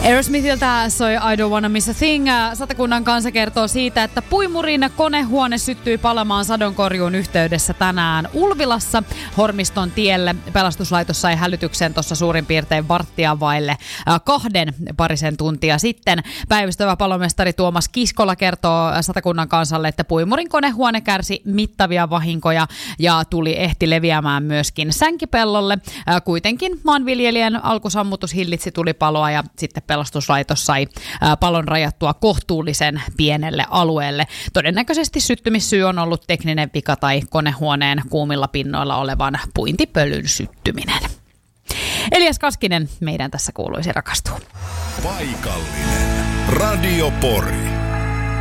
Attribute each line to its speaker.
Speaker 1: Aerosmithiltä soi I Don't Wanna Miss a Thing. Satakunnan Kansa kertoo siitä, että puimurin konehuone syttyi palamaan sadonkorjuun yhteydessä tänään Ulvilassa Hormiston tielle. Pelastuslaitos sai hälytyksen tuossa suurin piirtein varttia vaille 2 tuntia sitten. Päivystävä palomestari Tuomas Kiskola kertoo Satakunnan Kansalle, että puimurin konehuone kärsi mittavia vahinkoja ja tuli ehti leviämään myöskin sänkipellolle. Kuitenkin maanviljelijän alkusammutus hillitsi tulipaloa ja sitten pelastuslaitos sai palon rajattua kohtuullisen pienelle alueelle. Todennäköisesti syttymissyy on ollut tekninen vika tai konehuoneen kuumilla pinnoilla olevan puintipölyn syttyminen. Elias Kaskinen meidän tässä kuuluisi rakastuu.
Speaker 2: Paikallinen Radio Pori.